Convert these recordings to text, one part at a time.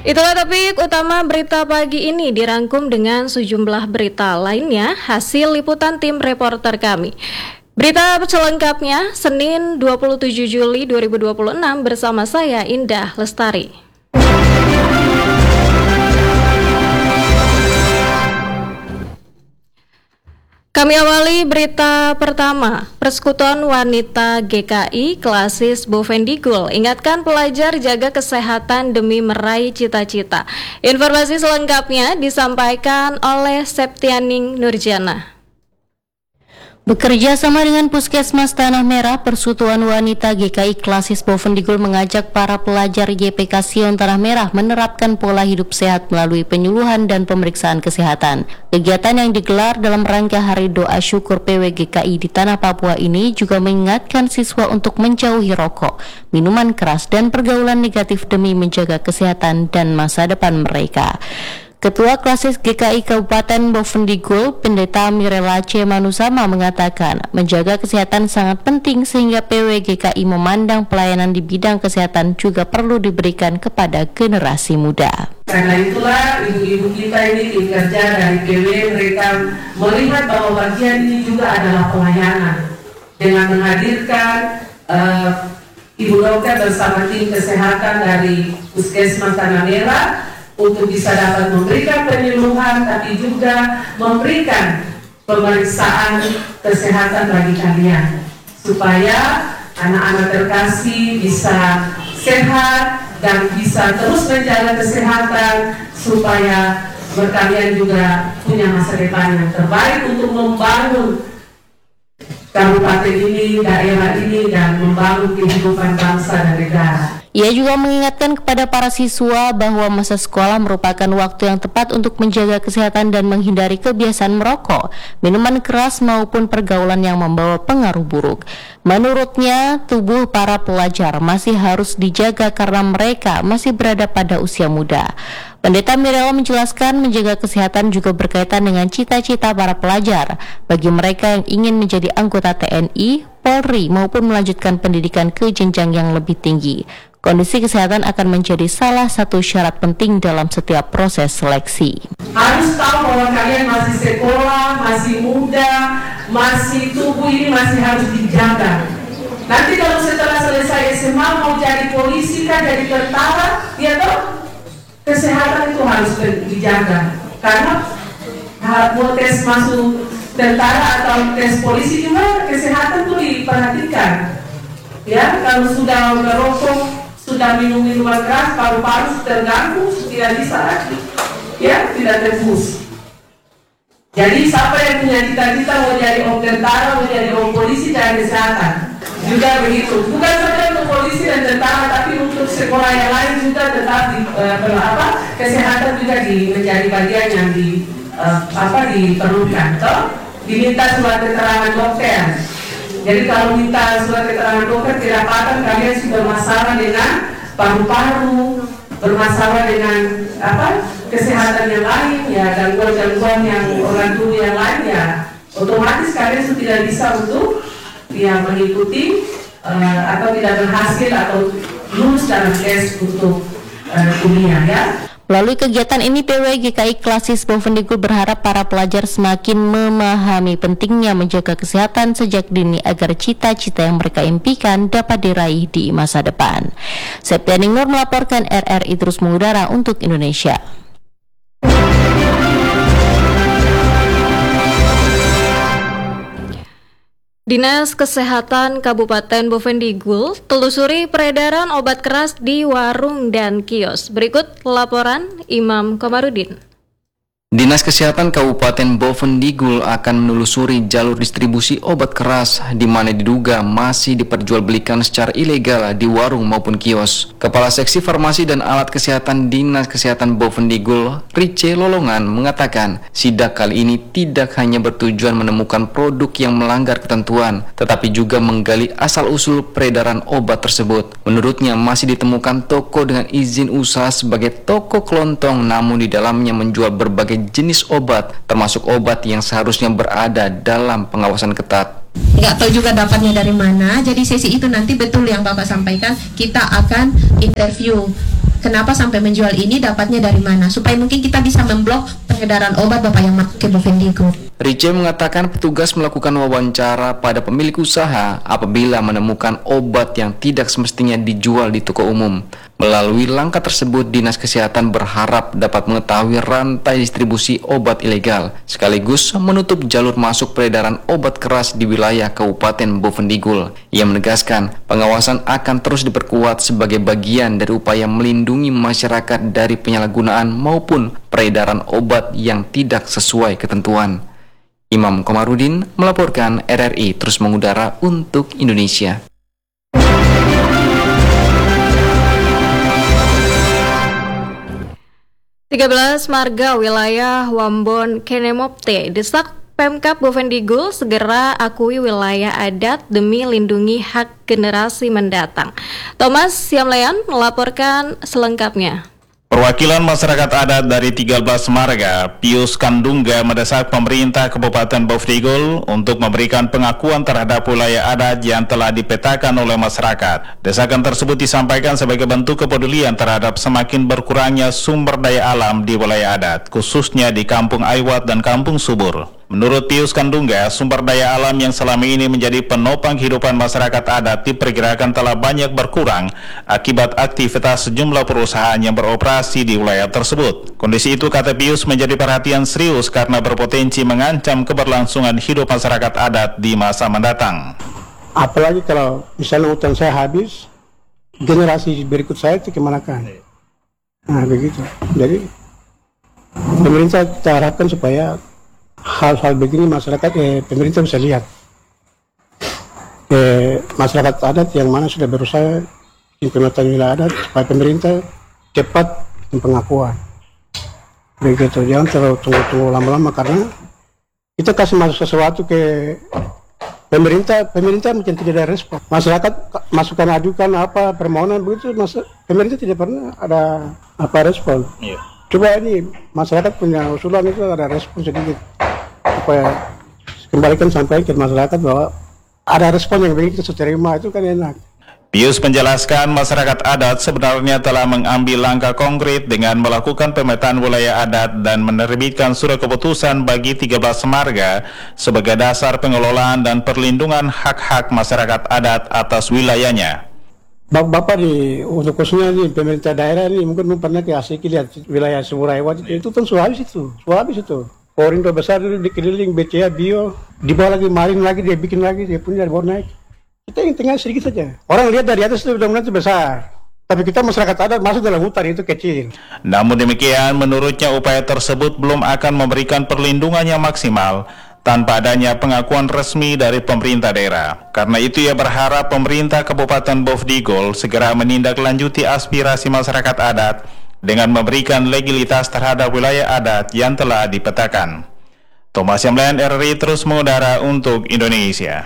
Itulah topik utama berita pagi ini dirangkum dengan sejumlah berita lainnya hasil liputan tim reporter kami. Berita selengkapnya Senin 27 Juli 2026 bersama saya Indah Lestari. Kami awali berita pertama. Persekutuan Wanita GKI Klasis Bovendigul ingatkan pelajar jaga kesehatan demi meraih cita-cita. Informasi selengkapnya disampaikan oleh Septianing Nurjana. Bekerja sama dengan Puskesmas Tanah Merah, Persekutuan Wanita GKI Klasis Bovendigul mengajak para pelajar YPK Sion Tanah Merah menerapkan pola hidup sehat melalui penyuluhan dan pemeriksaan kesehatan. Kegiatan yang digelar dalam rangka Hari Doa Syukur PWGKI di Tanah Papua ini juga mengingatkan siswa untuk menjauhi rokok, minuman keras, dan pergaulan negatif demi menjaga kesehatan dan masa depan mereka. Ketua Klasis GKI Kabupaten Bovendigul, Pendeta Mirela C. Manusama mengatakan, menjaga kesehatan sangat penting sehingga PWGKI memandang pelayanan di bidang kesehatan juga perlu diberikan kepada generasi muda. Karena itulah ibu-ibu kita ini tim kerja dari PW, mereka melihat bahwa bagian ini juga adalah pelayanan dengan menghadirkan ibu dokter bersama tim kesehatan dari Puskesmas Tanah Merah untuk bisa dapat memberikan penyuluhan, tapi juga memberikan pemeriksaan kesehatan bagi kalian, supaya anak-anak terkasih bisa sehat dan bisa terus menjaga kesehatan, supaya kalian juga punya masa depan yang terbaik untuk membangun kabupaten ini, daerah ini, dan membangun kehidupan bangsa dan negara. Ia juga mengingatkan kepada para siswa bahwa masa sekolah merupakan waktu yang tepat untuk menjaga kesehatan dan menghindari kebiasaan merokok, minuman keras maupun pergaulan yang membawa pengaruh buruk. Menurutnya, tubuh para pelajar masih harus dijaga karena mereka masih berada pada usia muda. Pendeta Mirela menjelaskan menjaga kesehatan juga berkaitan dengan cita-cita para pelajar. Bagi mereka yang ingin menjadi anggota TNI, Polri maupun melanjutkan pendidikan ke jenjang yang lebih tinggi, kondisi kesehatan akan menjadi salah satu syarat penting dalam setiap proses seleksi. Harus tahu bahwa kalian masih sekolah, masih muda, masih tubuh ini masih harus dijaga. Nanti kalau setelah selesai SMA mau jadi polisi kan, jadi tentara, ya toh, kesehatan itu harus dijaga. Karena mau tes masuk tentara atau tes polisi juga kesehatan itu diperhatikan. Ya, kalau sudah merokok, sudah minum minuman keras, paru-paru terganggu, tidak bisa lagi, ya, tidak tembus. Jadi siapa yang punya cita-cita mau jadi om tentara, mau jadi om polisi, dan kesehatan juga begitu. Bukan saja untuk polisi dan tentara, tapi untuk sekolah yang lain juga tetap kesehatan juga menjadi bagian yang diperlukan. Toh diminta surat keterangan dokter. Jadi kalau minta surat keterangan dokter tidak apa-apa, kalian sudah bermasalah dengan paru-paru, bermasalah dengan kesehatan yang lain, ya, gangguan-gangguan yang organ tubuh yang lain, ya, otomatis kalian sudah tidak bisa untuk mengikuti atau tidak berhasil atau lulus dalam tes untuk kuliah, ya. Melalui kegiatan ini, PWGKI Klasis Bovendigul berharap para pelajar semakin memahami pentingnya menjaga kesehatan sejak dini agar cita-cita yang mereka impikan dapat diraih di masa depan. Septianing Nur melaporkan, RRI terus mengudara untuk Indonesia. Dinas Kesehatan Kabupaten Bovendigul telusuri peredaran obat keras di warung dan kios. Berikut laporan Imam Komarudin. Dinas Kesehatan Kabupaten Bovendigul akan menelusuri jalur distribusi obat keras di mana diduga masih diperjualbelikan secara ilegal di warung maupun kios. Kepala Seksi Farmasi dan Alat Kesehatan Dinas Kesehatan Bovendigul, Rice Lolongan, mengatakan sidak kali ini tidak hanya bertujuan menemukan produk yang melanggar ketentuan, tetapi juga menggali asal-usul peredaran obat tersebut. Menurutnya masih ditemukan toko dengan izin usaha sebagai toko kelontong, namun di dalamnya menjual berbagai jenis obat, termasuk obat yang seharusnya berada dalam pengawasan ketat. Nggak tahu juga dapatnya dari mana. Jadi sesi itu nanti betul yang Bapak sampaikan, kita akan interview kenapa sampai menjual ini, dapatnya dari mana, supaya mungkin kita bisa memblok peredaran obat Bapak yang pakai Bovendigul. Rice mengatakan petugas melakukan wawancara pada pemilik usaha apabila menemukan obat yang tidak semestinya dijual di toko umum. Melalui langkah tersebut, Dinas Kesehatan berharap dapat mengetahui rantai distribusi obat ilegal, sekaligus menutup jalur masuk peredaran obat keras di wilayah Kabupaten Bovendigul. Ia menegaskan, pengawasan akan terus diperkuat sebagai bagian dari upaya melindungi masyarakat dari penyalahgunaan maupun peredaran obat yang tidak sesuai ketentuan. Imam Komarudin melaporkan, RRI terus mengudara untuk Indonesia. Belas marga wilayah Wambon Kenemopte desak Pemkab Bovendigul segera akui wilayah adat demi lindungi hak generasi mendatang. Thomas Siamlean melaporkan selengkapnya. Perwakilan masyarakat adat dari 13 marga, Pius Kandungga, mendesak pemerintah Kabupaten Bovendigul untuk memberikan pengakuan terhadap wilayah adat yang telah dipetakan oleh masyarakat. Desakan tersebut disampaikan sebagai bentuk kepedulian terhadap semakin berkurangnya sumber daya alam di wilayah adat, khususnya di Kampung Aiwat dan Kampung Subur. Menurut Pius Kandungga, sumber daya alam yang selama ini menjadi penopang kehidupan masyarakat adat diperkirakan telah banyak berkurang akibat aktivitas sejumlah perusahaan yang beroperasi di wilayah tersebut. Kondisi itu, kata Pius, menjadi perhatian serius karena berpotensi mengancam keberlangsungan hidup masyarakat adat di masa mendatang. Apalagi kalau misalnya hutan saya habis, generasi berikut saya itu kemana kan? Nah begitu. Jadi pemerintah kita harapkan supaya hal-hal begini pemerintah bisa lihat masyarakat adat yang mana sudah berusaha implementasi wilayah adat supaya pemerintah cepat pengakuan begitu, jangan terlalu tunggu lama-lama karena kita kasih masuk sesuatu ke pemerintah mungkin tidak ada respon, masyarakat masukkan adukan apa permohonan begitu, pemerintah tidak pernah ada respon. Coba ini masyarakat punya usulan itu ada respon sedikit supaya kembalikan sampai ke masyarakat bahwa ada respon yang begitu kita terima, itu kan enak. Pius menjelaskan masyarakat adat sebenarnya telah mengambil langkah konkret dengan melakukan pemetaan wilayah adat dan menerbitkan surat keputusan bagi 13 marga sebagai dasar pengelolaan dan perlindungan hak-hak masyarakat adat atas wilayahnya. Bapak untuk khususnya di pemerintah daerah ini mungkin pernah ke Asiki lihat wilayah Sumuraiwat itu kan suhabis itu. Porindo besar itu dikeliling BCA Bio, di bawah lagi marin lagi dia bikin lagi, dia punya baru naik. Kita yang tengah sedikit saja. Orang lihat dari atas itu benar-benar itu besar. Tapi kita masyarakat adat masuk dalam hutan itu kecil. Namun demikian, menurutnya upaya tersebut belum akan memberikan perlindungan yang maksimal tanpa adanya pengakuan resmi dari pemerintah daerah. Karena itu ia berharap pemerintah Kabupaten Bovendigul segera menindaklanjuti aspirasi masyarakat adat dengan memberikan legalitas terhadap wilayah adat yang telah dipetakan. Thomas Yamlan, RRI terus mengudara untuk Indonesia.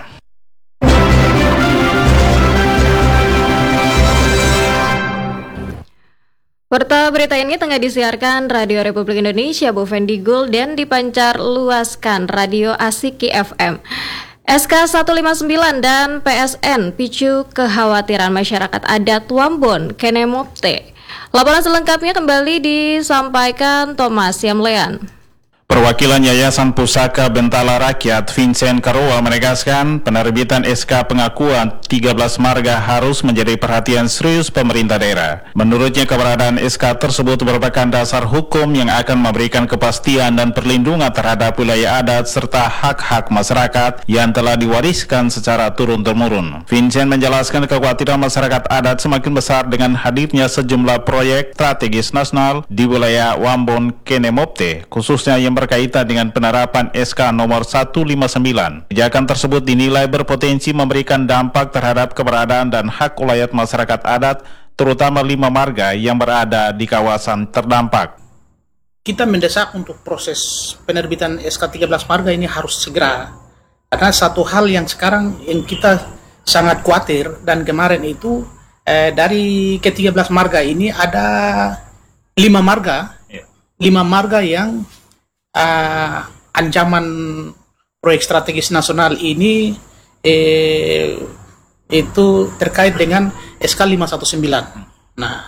Warta berita ini tengah disiarkan Radio Republik Indonesia Bovendigul dan dipancar luaskan Radio Asiki FM. SK 159 dan PSN picu kekhawatiran masyarakat adat Wambon Kenemopte. Laporan selengkapnya kembali disampaikan Thomas Yamlean. Perwakilan Yayasan Pusaka Bentala Rakyat Vincent Karowa menegaskan penerbitan SK pengakuan 13 marga harus menjadi perhatian serius pemerintah daerah. Menurutnya keberadaan SK tersebut merupakan dasar hukum yang akan memberikan kepastian dan perlindungan terhadap wilayah adat serta hak-hak masyarakat yang telah diwariskan secara turun-temurun. Vincent menjelaskan kekhawatiran masyarakat adat semakin besar dengan hadirnya sejumlah proyek strategis nasional di wilayah Wambon Kenemopte, khususnya yang berkaitan dengan penerapan SK nomor 159. Kebijakan tersebut dinilai berpotensi memberikan dampak terhadap keberadaan dan hak ulayat masyarakat adat, terutama 5 marga yang berada di kawasan terdampak. Kita mendesak untuk proses penerbitan SK 13 marga ini harus segera. Karena satu hal yang sekarang yang kita sangat khawatir dan kemarin itu dari ke-13 marga ini ada 5 marga yang ancaman proyek strategis nasional ini itu terkait dengan SK 519. Nah,